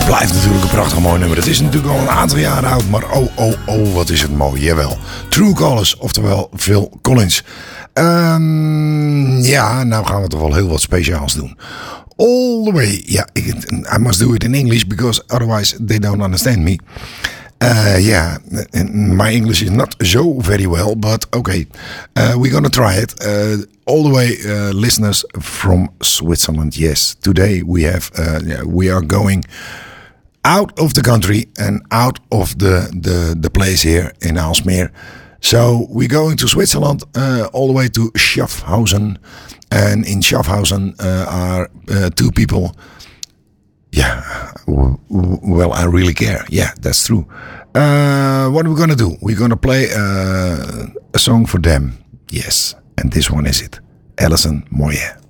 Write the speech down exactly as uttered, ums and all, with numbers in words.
Blijft natuurlijk een prachtig mooi nummer. Het is natuurlijk al een aantal jaren oud, maar oh, oh, oh, wat is het mooi. Jawel. True Colours, oftewel Phil Collins. Um, ja, nou gaan we toch wel heel wat speciaals doen. All the way. Ja, yeah, I must do it in English because otherwise they don't understand me. Uh, yeah, my English is not so very well, but okay. Uh, we're gonna try it. Uh, all the way, uh, listeners from Switzerland. Yes, today we have, uh, yeah, we are going out of the country and out of the, the, the place here in Aalsmeer. So we're going to Switzerland, uh, all the way to Schaffhausen. And in Schaffhausen uh, are uh, two people. Yeah, well, I really care. Yeah, that's true. Uh, what are we gonna do? We're gonna play uh, a song for them. Yes, and this one is it. Alison Moyet.